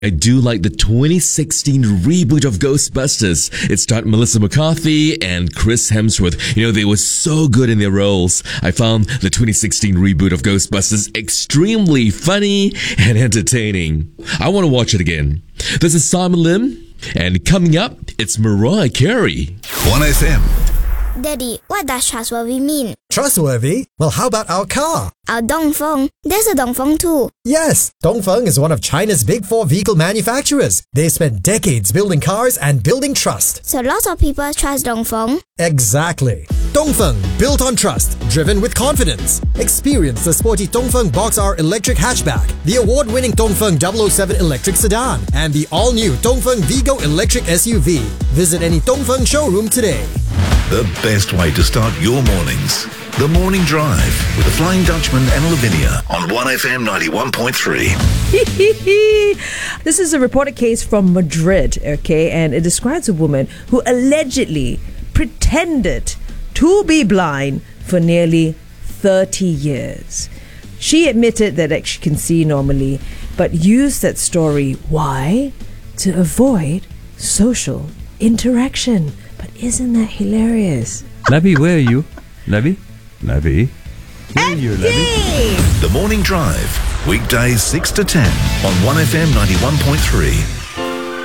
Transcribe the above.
I do like the 2016 reboot of Ghostbusters. It starred Melissa McCarthy and Chris Hemsworth. They were so good in their roles. I found the 2016 reboot of Ghostbusters extremely funny and entertaining. I want to watch it again. This is Simon Lim, and coming up, it's Mariah Carey. 1FM. Daddy, what does trustworthy mean? Trustworthy? Well, how about our car? Our Dongfeng. There's a Dongfeng too. Yes, Dongfeng is one of China's big four vehicle manufacturers. They spent decades building cars and building trust. So lots of people trust Dongfeng. Exactly. Dongfeng, built on trust, driven with confidence. Experience the sporty Dongfeng Box R electric hatchback, the award-winning Dongfeng 007 electric sedan, and the all-new Dongfeng Vigo electric SUV. Visit any Dongfeng showroom today. The best way to start your mornings. The Morning Drive with the Flying Dutchman and Lavinia on 1FM 91.3. This is a reported case from Madrid, okay, and it describes a woman who allegedly pretended to be blind for nearly 30 years. She admitted that she can see normally, but used that story, why? To avoid social interaction. But isn't that hilarious? Labby, where are you? Labby? Where are you, Labby? The Morning Drive, weekdays 6 to 10 on 1FM 91.3.